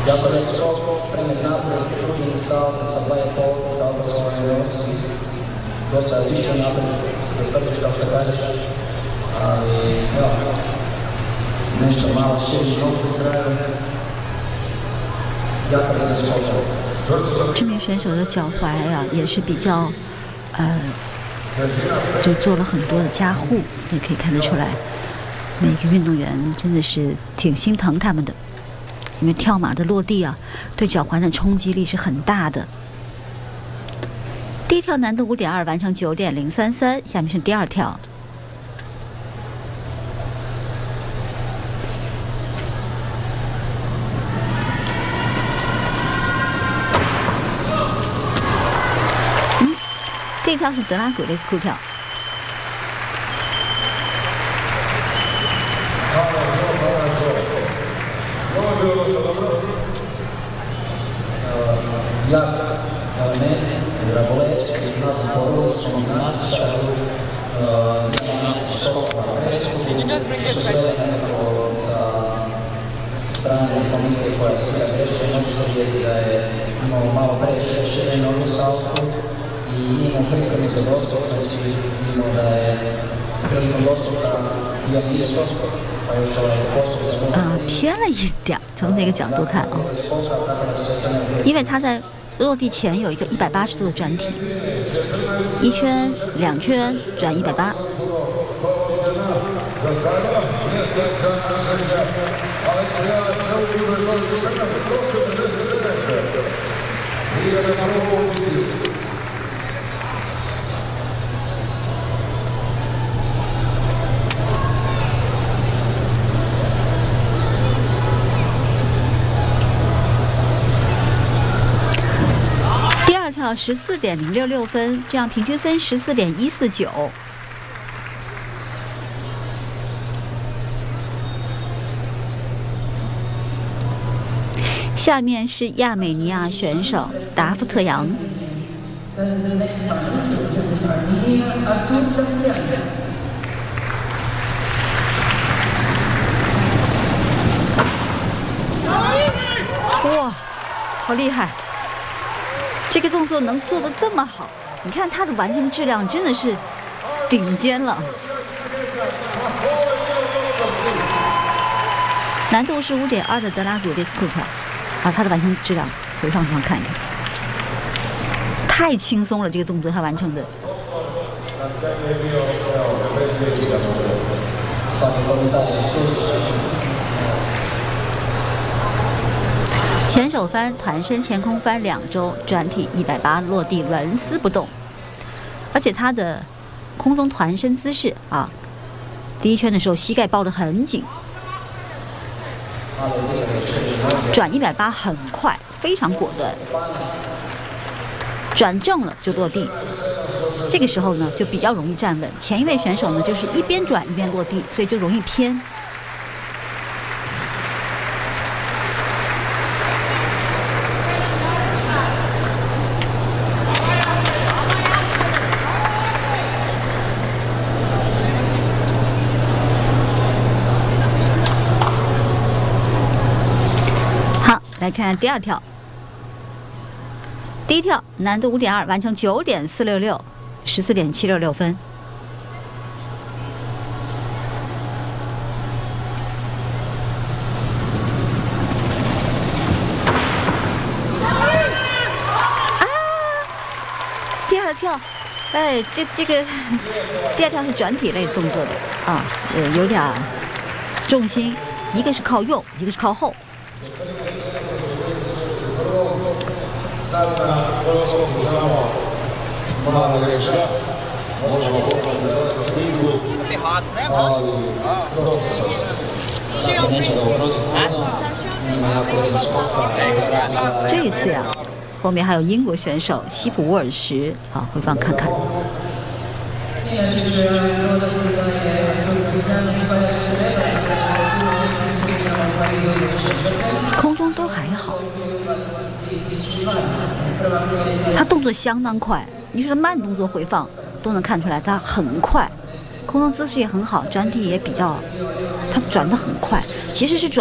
这名选手的脚踝啊，也是比较，就做了很多的加护，也可以看得出来，每个运动员真的是挺心疼他们的，因为跳马的落地啊，对脚踝的冲击力是很大的。第一跳难度5.2，完成9.033，下面是第二跳。这一跳是德拉古雷斯库跳。偏了一点，从这个角度看啊，因为他在落地前有一个180度的转体，1圈、2圈转180。第二跳14.066分，这样平均分14.149。下面是亚美尼亚选手达夫特扬。哇，好厉害！这个动作能做得这么好，你看他的完成质量真的是顶尖了。难度是5.2的德拉古雷斯库跳。他的完成质量回放上看一看，太轻松了，这个动作他完成的。前手翻、团身前空翻2周，转体180，落地纹丝不动。而且他的空中团身姿势啊，第一圈的时候膝盖抱得很紧。转180很快，非常果断，转正了就落地。这个时候呢，就比较容易站稳。前一位选手呢，就是一边转一边落地，所以就容易偏。来看第二跳，第一跳难度5.2，完成9.466， 14.766分。第二跳，这个第二跳是转体类动作的啊，有点重心，一个是靠右，一个是靠后。这一次呀，后面还有英国选手西普沃尔什，好，回放看看。空中都还好，他动作相当快，你说慢动作回放都能看出来他很快，空中姿势也很好，转体也比较，他转得很快，其实是转。